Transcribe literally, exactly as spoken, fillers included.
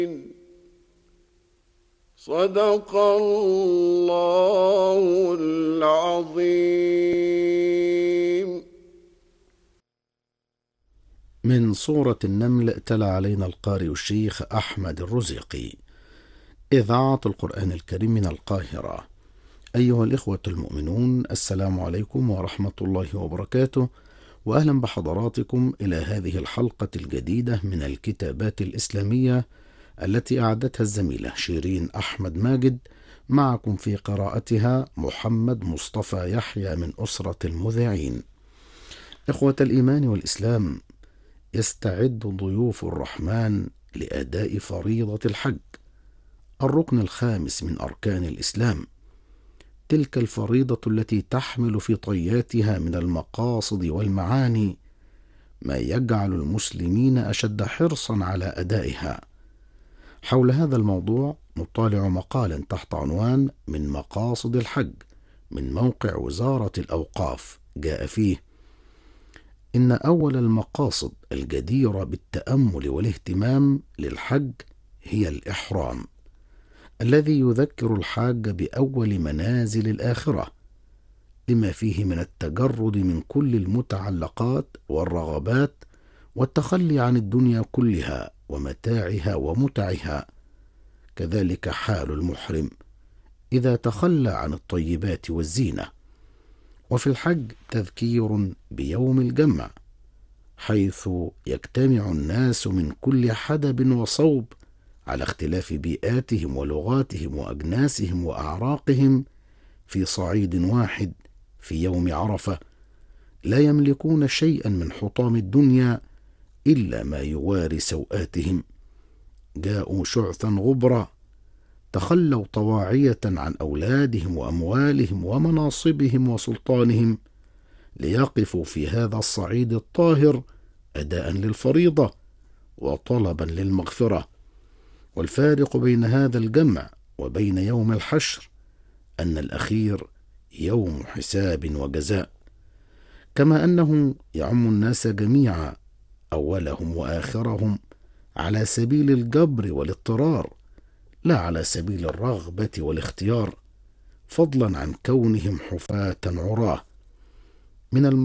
صدق الله العظيم. من سورة النمل تلا علينا القارئ الشيخ أحمد الرزيقي. إذاعة القرآن الكريم من القاهرة. أيها الإخوة المؤمنون، السلام عليكم ورحمة الله وبركاته، وأهلا بحضراتكم إلى هذه الحلقة الجديدة من الكتابات الإسلامية التي أعدتها الزميلة شيرين أحمد ماجد. معكم في قراءتها محمد مصطفى يحيى من أسرة المذيعين. إخوة الإيمان والإسلام، يستعد ضيوف الرحمن لأداء فريضة الحج، الركن الخامس من أركان الإسلام. تلك الفريضة التي تحمل في طياتها من المقاصد والمعاني ما يجعل المسلمين أشد حرصا على أدائها. حول هذا الموضوع نطالع مقالا تحت عنوان من مقاصد الحج من موقع وزارة الأوقاف. جاء فيه: إن أول المقاصد الجديرة بالتأمل والاهتمام للحج هي الإحرام، الذي يذكر الحاج بأول منازل الآخرة، لما فيه من التجرد من كل المتعلقات والرغبات والتخلي عن الدنيا كلها ومتاعها ومتعها. كذلك حال المحرم إذا تخلى عن الطيبات والزينة. وفي الحج تذكير بيوم الجمع، حيث يجتمع الناس من كل حدب وصوب على اختلاف بيئاتهم ولغاتهم وأجناسهم وأعراقهم في صعيد واحد في يوم عرفة، لا يملكون شيئا من حطام الدنيا إلا ما يواري سوآتهم. جاءوا شعثا غبرا، تخلوا طواعية عن أولادهم وأموالهم ومناصبهم وسلطانهم، ليقفوا في هذا الصعيد الطاهر أداء للفريضة وطلبا للمغفرة. والفارق بين هذا الجمع وبين يوم الحشر أن الأخير يوم حساب وجزاء، كما أنه يعم الناس جميعا أولهم وآخرهم على سبيل الجبر والاضطرار، لا على سبيل الرغبة والاختيار، فضلا عن كونهم حفاة عراه. من الم...